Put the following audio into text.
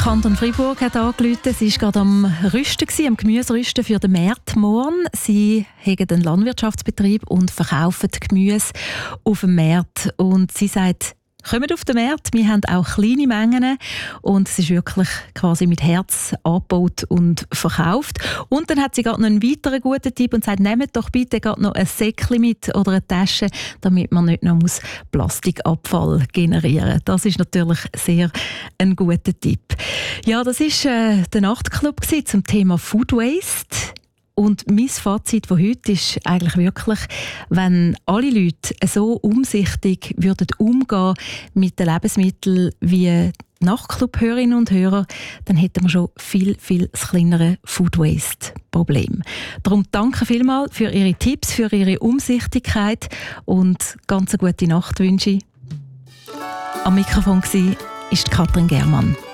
Kanton Freiburg hat angerufen. Sie war gerade am Rüsten, am Gemüserüsten für den März morgen. Sie haben einen Landwirtschaftsbetrieb und verkaufen Gemüse auf dem März. Und sie sagt, kommt auf den Markt, wir haben auch kleine Mengen und es ist wirklich quasi mit Herz angebaut und verkauft. Und dann hat sie gerade noch einen weiteren guten Tipp und sagt, nehmt doch bitte gerade noch ein Säckchen mit oder eine Tasche, damit man nicht noch Plastikabfall generieren muss. Das ist natürlich sehr ein guter Tipp. Ja, das war der Nachtclub zum Thema Food Waste. Und mein Fazit von heute ist eigentlich wirklich, wenn alle Leute so umsichtig würden umgehen mit den Lebensmitteln wie Nachtclub-Hörerinnen und Hörer, dann hätten wir schon viel kleinere Food-Waste-Problem. Darum danke vielmals für Ihre Tipps, für Ihre Umsichtigkeit und ganz eine gute Nacht wünsche ich. Am Mikrofon war Katrin Germann.